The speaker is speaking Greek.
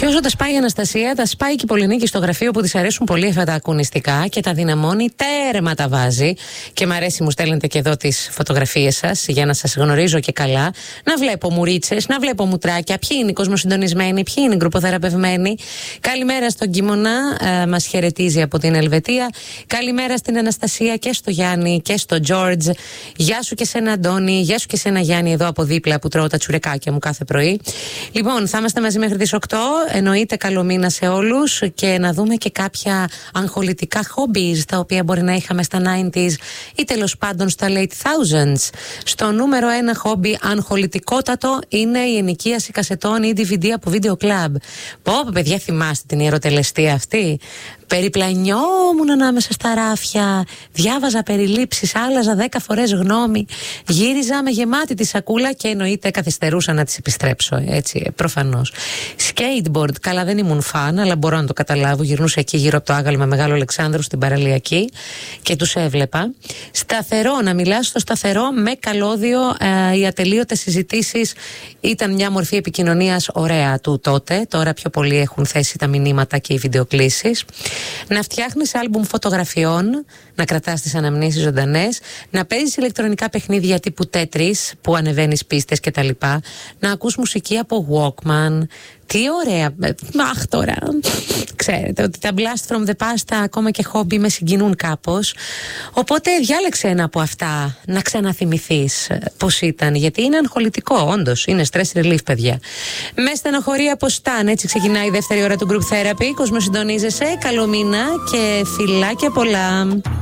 Και όσο τα σπάει η Αναστασία, τα σπάει και η Πολυνίκη στο γραφείο που της αρέσουν πολύ αυτά τα ακουνιστικά και τα δυναμώνει, τέρμα τα βάζει. Και μ' αρέσει, μου στέλνετε και εδώ τις φωτογραφίες σας για να σας γνωρίζω και καλά. Να βλέπω μουρίτσες, να βλέπω μουτράκια. Ποιοι είναι οι κοσμοσυντονισμένοι, ποιοι είναι οι γκρουποθεραπευμένοι. Καλημέρα στον Κίμωνα, μας χαιρετίζει από την Ελβετία. Καλημέρα στην Αναστασία και στο Γιάννη και στο Τζόρτζ. Γεια σου και σένα, Αντώνη. Γεια σου και σένα, Γιάννη, εδώ από δίπλα που τρώω τα τσουρεκάκια μου κάθε πρωί. Λοιπόν, θα είμαστε μαζί μέχρι τις 8. Εννοείται καλό μήνα σε όλους και να δούμε και κάποια αγχολητικά hobbies τα οποία μπορεί να είχαμε στα 90s ή τέλος πάντων στα late thousands. Στο νούμερο 1 χόμπι αγχολητικότατο είναι η ενοικίαση κασετών ή DVD από βίντεο κλαμπ. Πω, παιδιά, θυμάστε την ιεροτελεστία αυτή? Περιπλανιόμουν ανάμεσα στα ράφια, διάβαζα περιλήψεις, άλλαζα 10 φορές γνώμη, γύριζα με γεμάτη τη σακούλα και εννοείται καθυστερούσα να τις επιστρέψω, έτσι, προφανώς. Skateboard, καλά δεν ήμουν φαν, αλλά μπορώ να το καταλάβω, γυρνούσα εκεί γύρω από το Άγαλμα Μεγάλο Αλεξάνδρου στην παραλιακή και τους έβλεπα. Σταθερό, να μιλάς στο σταθερό με καλώδιο, οι ατελείωτες συζητήσεις ήταν μια μορφή επικοινωνίας ωραία του τότε, τώρα πιο πολύ έχουν θέσει τα μηνύματα και οι βιντεοκλήσεις. Να φτιάχνεις άλμπουμ φωτογραφιών, να κρατάς τις αναμνήσεις ζωντανές, να παίζεις ηλεκτρονικά παιχνίδια τύπου Tetris που ανεβαίνεις πίστες κτλ. Να ακούς μουσική από Walkman. Τι ωραία. Αχ, τώρα ξέρετε ότι τα Blast from the Past ακόμα και χόμπι με συγκινούν κάπως. Οπότε διάλεξε ένα από αυτά να ξαναθυμηθείς πώς ήταν, γιατί είναι αγχολητικό, όντως. Είναι stress relief, παιδιά. Με στενοχωρία από Σταν, έτσι ξεκινάει η δεύτερη ώρα του Group Therapy. Κοσμοσυντονίζεσαι, καλό μήνα και φιλάκια πολλά.